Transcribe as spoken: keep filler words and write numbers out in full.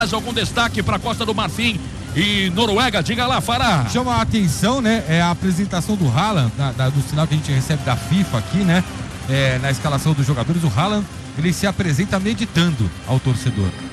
Mais algum destaque para a Costa do Marfim e Noruega? Diga lá, Fará. Chama a atenção, né? É a apresentação do Haaland, da, da, do sinal que a gente recebe da FIFA aqui, né? É, na escalação dos jogadores, o Haaland, ele se apresenta meditando ao torcedor.